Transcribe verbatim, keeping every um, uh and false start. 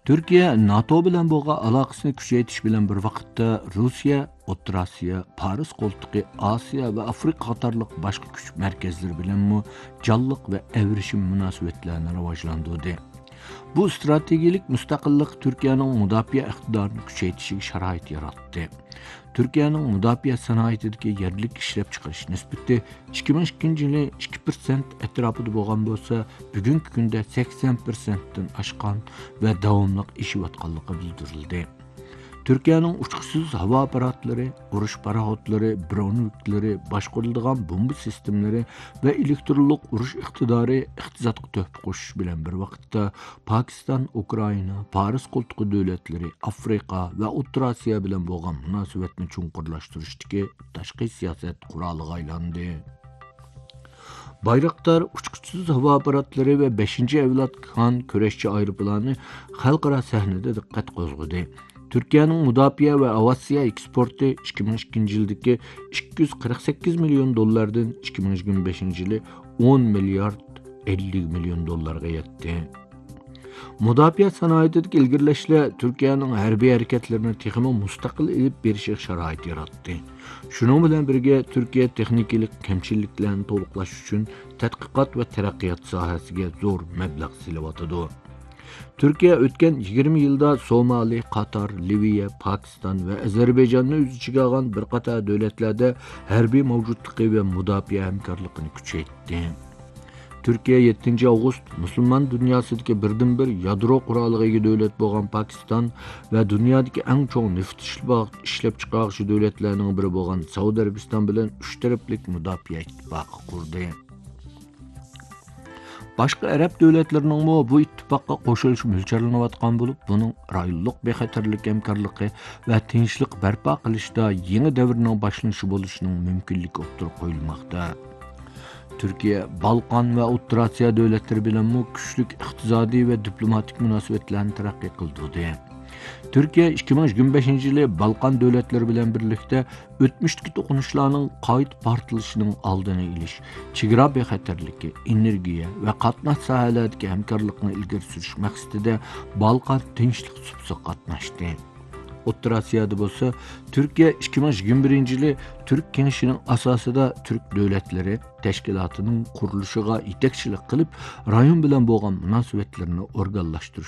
Türkiye, NATO bilan bo'lgan aloqasini kuchaytirish bilan bir vaqtda Rossiya, O'rta Osiyo, Paris qo'ltiqi, Osiyo va Afrika qatorliq boshqa kuch markazlari bilan jonliq va avrishim munosabatlarni rivojlantirdi. Bu strategik mustaqillik Türkiye'nin mudofaa iqtidorini kuchaytirishiga sharoit yaratdi. Türkiye'nin mudofaa sanoatidagi yerlik ishlab chiqarish nisbati ikki ming ikkinchi yili ikki persent atrofida bo'lgan bo'lsa, bugungi kunda sakson persentdan oshgan va davomli ishlayotganligi bildirildi. Türkiye'nin uçkusuz hava aparatları, uruş paraxodlari, bronviklari, boshqariladigan bomba sistemleri ve elektronik uruş iqtidori iqtisodga töhfa qo'shish bilan bir vaqtda Pakistan, Ukraina, Paris qo'ltiqi davlatlari, Afrika ve O'rta Osiyo bilan bo'lgan munosabatni chunqurlashtirishdagi tashqi siyosat quroliga aylandi. Bayraktar uçkusuz hava aparatları ve beshinchi avlod Khan kurashchi aeroplani xalqaro sahnada diqqat qo'zg'adi. Türkiye'nin mudofaa ve aviasiya eksporti ikki ming ikkinchi yildagi ikki yuz qirq sakkiz million dollardan ikki ming yigirma beshinchi yili o'n milliard ellik million dollarga yetdi. Mudofaa sanoatidagi ilgirlashlar Türkiye'nin harbiy hareketlerini texmo mustaqil ilib berishiga sharoit yaratdi. Shuning bilan birga Türkiye texnikalik kamchiliklarni to'liqlash uchun tadqiqot va taraqqiyot sohasiga zo'r mablag' sarflayotdi. Türkiye o'tgan yigirma yilda Somali, Qatar, Liviya, Pakistan ve Azerbaycan'ı o'z ichiga olgan bir qator davlatlarda harbiy mavjudligi va mudofaa hamkorligini kuchaytirdi. Türkiye yettinchi avgust musulmon dunyosidagi birdan bir yadro quroliga ega davlat bo'lgan Pakistan ve dunyodagi eng cho'ng neft ishlab chiqaruvchi davlatlarning biri bo'lgan Saudiya Arabiston bilan uch taraflik mudofaa ittifoqi qurdi. Başka Arab devletlerinin bu ittifakka qo'shilishi mo'ljallanayotgan bo'lib, buning rayonlik bexatarlik hamkorligi va tinchlik barpo qilishda yangi davrning boshlanishi bo'lishining mumkinligi o'tirib qo'yilmoqda. Türkiye, Balkan ve O'rta Osiyo davlatlari bilan kuchli iqtisodiy va diplomatik munosabatlarni taraqqiy qildirdi. Türkiye ikki ming yigirma beshinchi yili Balkan devletleri bilan birlikte o'tmishdagi to'qinishlarning qayta portlashining oldini olish, chegara bexatarligi, energiya va qatnash sohalaridagi hamkorlikni ilgari surish maqsadida Balkan tinchlik subsi qatnashdi. O'rta Osiyoda bo'lsa, Türkiye ikki ming yigirma birinchi yili Türk Kengashining asosida Türk davlatlari tashkilotining qurilishiga yetakchilik qilib, rayon bilan bo'lgan munosabatlarni organlashtirish